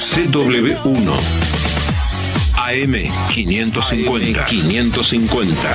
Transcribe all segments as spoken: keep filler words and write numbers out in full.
C W uno. A M quinientos cincuenta. quinientos cincuenta.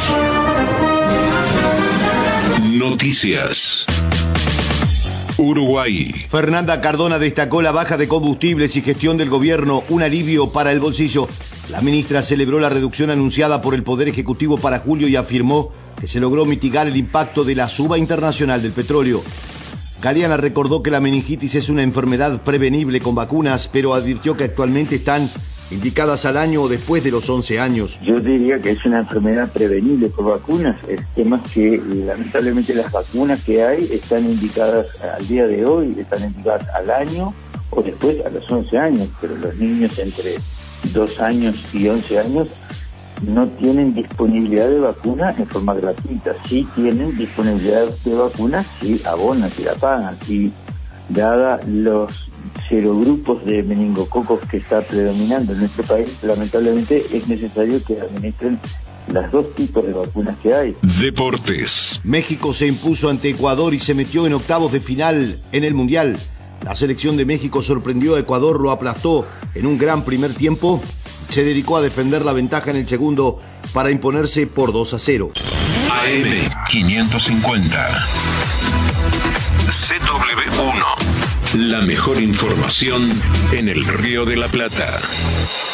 Noticias. Uruguay. Fernanda Cardona destacó la baja de combustibles y gestión del gobierno, un alivio para el bolsillo. La ministra celebró la reducción anunciada por el Poder Ejecutivo para julio y afirmó que se logró mitigar el impacto de la suba internacional del petróleo. Galeana recordó que la meningitis es una enfermedad prevenible con vacunas, pero advirtió que actualmente están indicadas al año o después de los once años. Yo diría que es una enfermedad prevenible por vacunas. El tema es que lamentablemente las vacunas que hay están indicadas al día de hoy, están indicadas al año o después a los once años, pero los niños entre dos años y once años no tienen disponibilidad de vacuna en forma gratuita. Sí tienen disponibilidad de vacuna si abonan, si la pagan. Y dada los serogrupos de meningococos que está predominando en nuestro país, lamentablemente es necesario que administren las dos tipos de vacunas que hay. Deportes. México se impuso ante Ecuador y se metió en octavos de final en el Mundial. La selección de México sorprendió a Ecuador, lo aplastó en un gran primer tiempo. Se dedicó a defender la ventaja en el segundo para imponerse por dos a cero. A M quinientos cincuenta. C W uno. La mejor información en el Río de la Plata.